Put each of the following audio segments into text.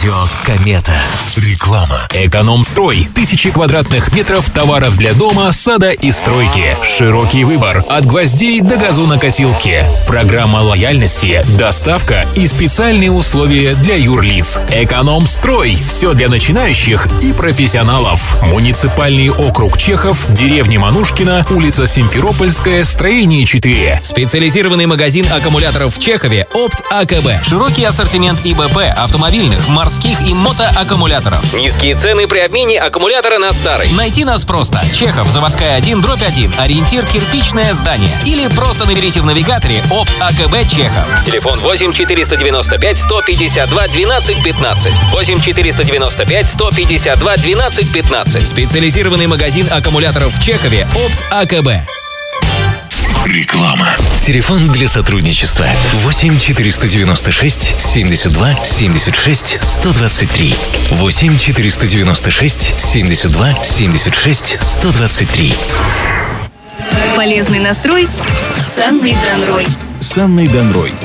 Радио Комета. Реклама. Эконом-строй. 1000 квадратных метров товаров для дома, сада и стройки. Широкий выбор. От гвоздей до газонокосилки. Программа лояльности, доставка и специальные условия для юрлиц. Эконом-строй. Все для начинающих и профессионалов. Муниципальный округ Чехов, деревня Манушкина, улица Симферопольская, строение 4. Специализированный магазин аккумуляторов в Чехове «Опт АКБ». Широкий ассортимент ИБП, автомобильных, морских и мотоаккумуляторов. Низкие цены при обмене аккумулятора на старый. Найти нас просто. Чехов, заводская 1/1. Ориентир кирпичное здание. Или просто наберите в навигаторе «Опт АКБ Чехов». Телефон 8 495 152 12 15. 8 495 152 12 15. Специализированный магазин аккумуляторов в Чехове «Опт АКБ». Реклама. Телефон для сотрудничества 8 496 72 76 123. 8 496 72 76 123. Полезный настрой с Анной Данрой. С Анной Данрой.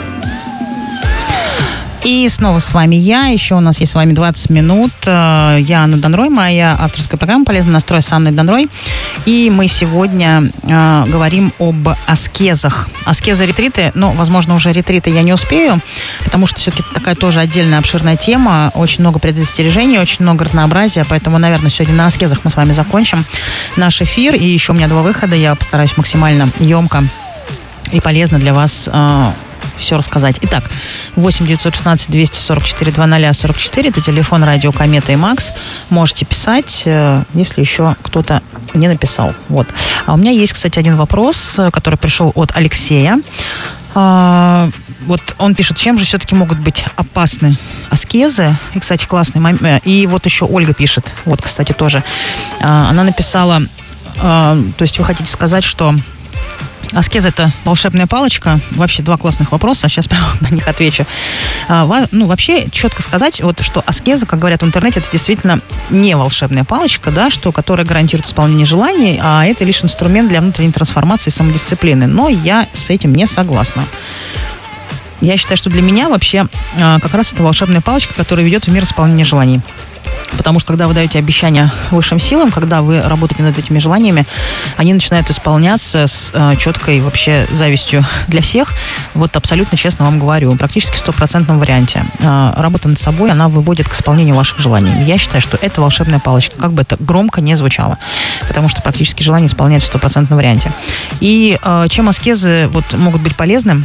И снова с вами я. Еще у нас есть с вами 20 минут. Я Анна Данрой, моя авторская программа «Полезный настрой» с Анной Данрой. И мы сегодня говорим об аскезах. Аскезы-ретриты, возможно, уже ретриты я не успею, потому что все-таки это такая тоже отдельная обширная тема. Очень много предостережений, очень много разнообразия. Поэтому, наверное, сегодня на аскезах мы с вами закончим наш эфир. И еще у меня 2 выхода. Я постараюсь максимально емко и полезно для вас все рассказать. Итак, 8 916 244 2044, это телефон радио Комета и Макс. Можете писать, если еще кто-то не написал. Вот. А у меня есть, кстати, один вопрос, который пришел от Алексея. Вот он пишет, чем же все-таки могут быть опасны аскезы? И, кстати, классный момент. И вот еще Ольга пишет, вот, кстати, тоже. Она написала, то есть вы хотите сказать, что аскеза — это волшебная палочка? Вообще 2 классных вопроса, сейчас прямо на них отвечу. Вообще четко сказать, что аскеза, как говорят в интернете, это действительно не волшебная палочка, да, которая гарантирует исполнение желаний, а это лишь инструмент для внутренней трансформации и самодисциплины. Но я с этим не согласна. Я считаю, что для меня вообще как раз это волшебная палочка, которая ведет в мир исполнения желаний. Потому что, когда вы даете обещания высшим силам, когда вы работаете над этими желаниями, они начинают исполняться с четкой вообще завистью для всех. Вот абсолютно честно вам говорю, практически в 100% варианте. Работа над собой, она выводит к исполнению ваших желаний. Я считаю, что это волшебная палочка, как бы это громко не звучало. Потому что практически желания исполняются в 100% варианте. И чем аскезы могут быть полезны?